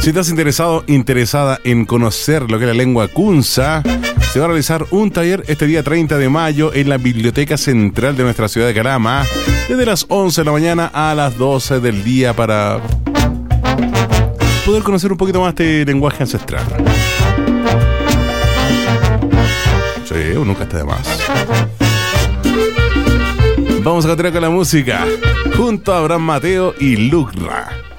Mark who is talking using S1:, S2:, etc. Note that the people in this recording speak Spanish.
S1: Si estás interesada en conocer lo que es la lengua kunza, se va a realizar un taller este día 30 de mayo en la Biblioteca Central de nuestra ciudad de Calama, desde las 11 de la mañana a las 12 del día, para poder conocer un poquito más de lenguaje ancestral. Sí, nunca está de más. Vamos a continuar con la música junto a Abraham Mateo y Lucra.